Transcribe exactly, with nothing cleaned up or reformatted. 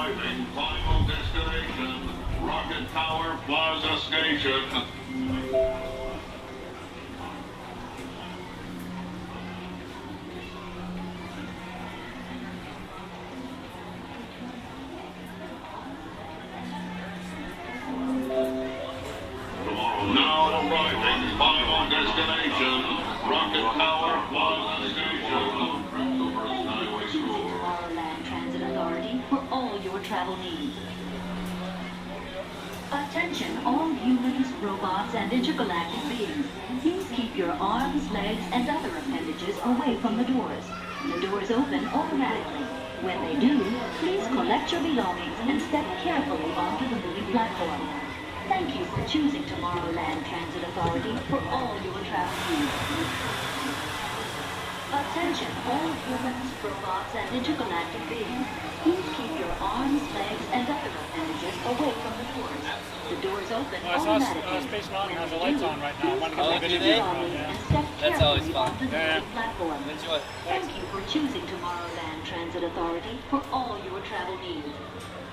arriving. Final destination, Rocket Tower Plaza Station. Now arriving, final destination, Rocket Tower Plaza Station. Tomorrowland Transit Authority for all your travel needs. Attention all humans, robots, and intergalactic beings. Please keep your arms, legs, and other appendages away from the doors. The doors open automatically. When they do, please collect your belongings and step carefully onto the moving platform. Thank you for choosing Tomorrowland Transit Authority for all your travel needs. Attention all humans, robots, and intergalactic beings. Please keep your arms, legs, and other appendages away from the doors. The doors open well, I saw automatically. uh, Space Mountain has the lights on right now. I want to get Oh, my do video they? on, yeah. That's always fun. Onto the Yeah. moving platform. Enjoy. Thank you for choosing Tomorrowland Transit Authority for all your travel needs.